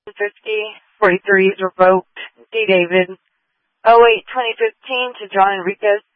43 is revoked. D. David. 08-2015 to John Enriquez.